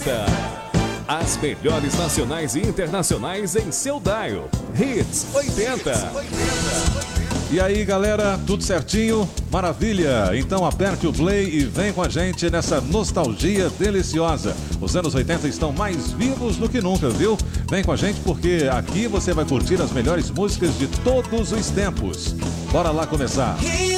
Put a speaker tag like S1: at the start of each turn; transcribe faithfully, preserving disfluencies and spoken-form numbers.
S1: As melhores nacionais e internacionais em seu dial. Hits oitenta.
S2: E aí, galera, tudo certinho? Maravilha! Então aperte o play e vem com a gente nessa nostalgia deliciosa. Os anos oitenta estão mais vivos do que nunca, viu? Vem com a gente porque aqui você vai curtir as melhores músicas de todos os tempos. Bora lá começar!